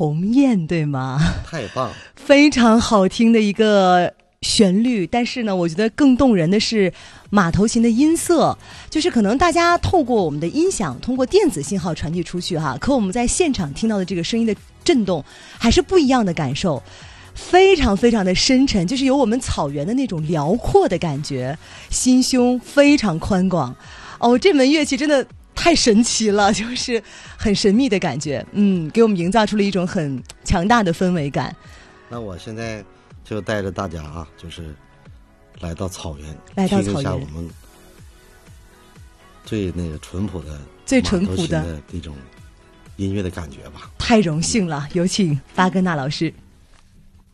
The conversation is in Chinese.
鸿雁，对吗？ 太棒了， 非常好听的一个旋律，但是呢，我觉得更动人的是马头琴的音色，就是可能大家透过我们的音响，通过电子信号传递出去哈，可我们在现场听到的这个声音的震动还是不一样的感受，非常非常的深沉，就是有我们草原的那种辽阔的感觉，心胸非常宽广。哦，这门乐器真的太神奇了，就是很神秘的感觉，给我们营造出了一种很强大的氛围感。 那我现在就带着大家啊，就是来到草原，听一下我们最那个淳朴的的一种音乐的感觉吧。 太荣幸了，有请巴格纳老师。